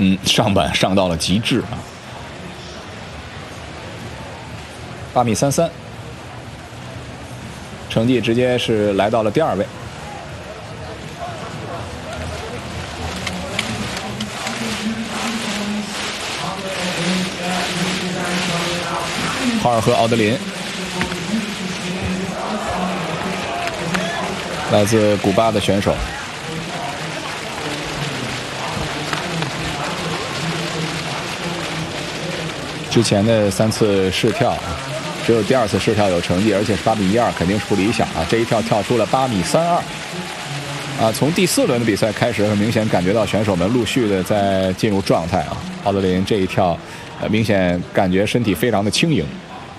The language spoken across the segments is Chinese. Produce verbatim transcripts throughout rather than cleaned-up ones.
嗯，上板上到了极致啊，八米三三，成绩直接是来到了第二位。豪尔赫·奥德林，来自古巴的选手。之前的三次试跳，只有第二次试跳有成绩，而且是八米一二，肯定是不理想啊。这一跳跳出了八米三二，啊，从第四轮的比赛开始，很明显感觉到选手们陆续的在进入状态啊。奥德林这一跳，呃，明显感觉身体非常的轻盈。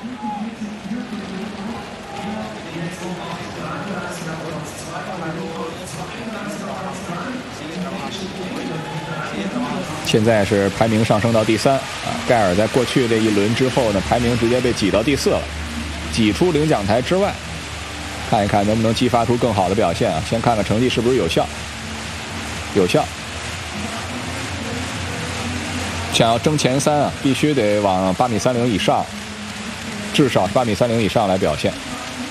现在是排名上升到第三啊，盖尔在过去这一轮之后呢，排名直接被挤到第四了，挤出领奖台之外。看一看能不能激发出更好的表现啊！先看看成绩是不是有效，有效。想要争前三啊，必须得往八米三零以上，至少是八米三零以上来表现。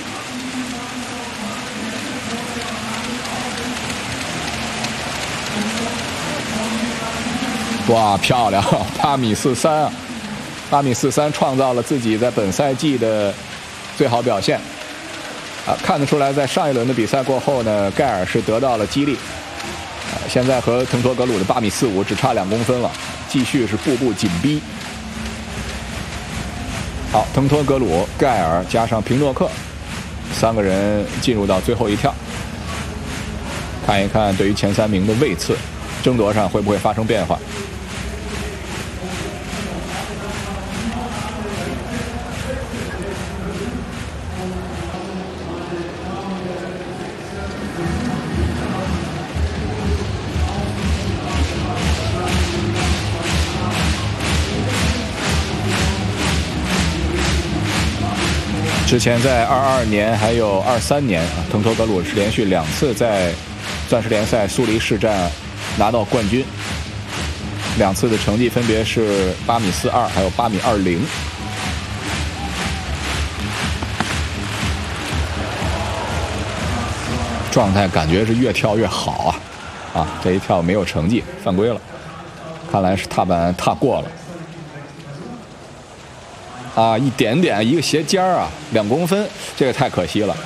哇，漂亮！八米四三啊，八米四三创造了自己在本赛季的最好表现啊！看得出来，在上一轮的比赛过后呢，盖尔是得到了激励啊，现在和滕托格鲁的八米四五只差两公分了，继续是步步紧逼。好，滕托格鲁、盖尔加上平诺克三个人进入到最后一跳，看一看对于前三名的位次争夺上会不会发生变化。之前在二二年还有二三年，滕托格鲁是连续两次在钻石联赛苏黎世站拿到冠军，两次的成绩分别是八米四二还有八米二零。状态感觉是越跳越好啊！啊，这一跳没有成绩，犯规了，看来是踏板踏过了。啊，一点点，一个斜尖儿啊，两公分，这个太可惜了。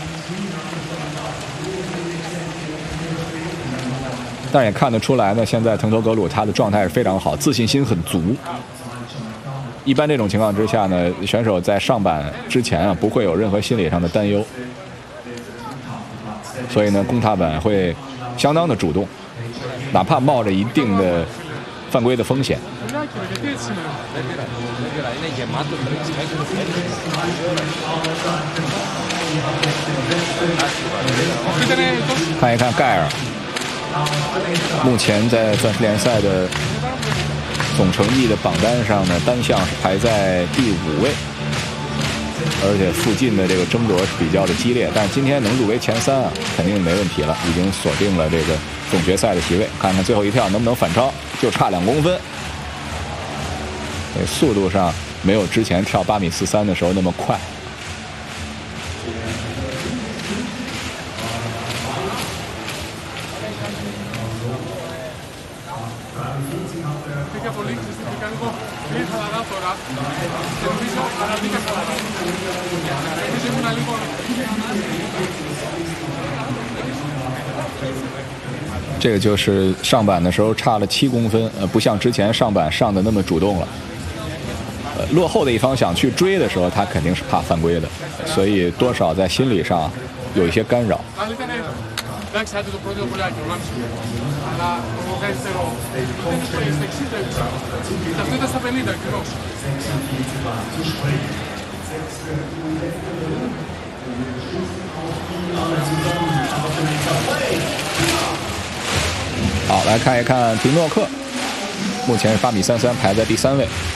但也看得出来呢，现在滕托格鲁他的状态是非常好，自信心很足。一般这种情况之下呢，选手在上板之前啊，不会有任何心理上的担忧，所以呢，攻踏板会相当的主动，哪怕冒着一定的犯规的风险。看一看盖尔，目前在钻石联赛的总成绩的榜单上呢，单项是排在第五位，而且附近的这个争夺是比较的激烈。但是今天能入围前三啊，肯定没问题了，已经锁定了这个总决赛的席位。看看最后一跳能不能反超，就差两公分。速度上没有之前跳八米四三的时候那么快。这个就是上板的时候差了七公分，呃，不像之前上板上的那么主动了。呃，落后的一方想去追的时候，他肯定是怕犯规的，所以多少在心理上有一些干扰。好，来看一看平诺克，目前是八米三三，排在第三位。